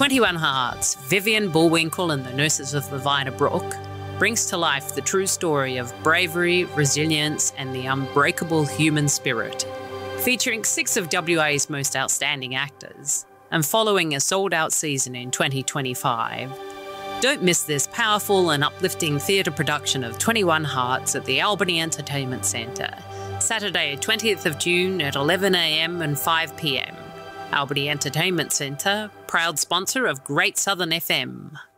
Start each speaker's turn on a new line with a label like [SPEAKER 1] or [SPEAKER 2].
[SPEAKER 1] 21 Hearts, Vivian Bullwinkle and the Nurses of Lavina Brook brings to life the true story of bravery, resilience and the unbreakable human spirit. Featuring 6 of WA's most outstanding actors and following a sold-out season in 2025, don't miss this powerful and uplifting theatre production of 21 Hearts at the Albany Entertainment Centre, Saturday 20th of June at 11 a.m. and 5 p.m. Albany Entertainment Centre, proud sponsor of Great Southern FM.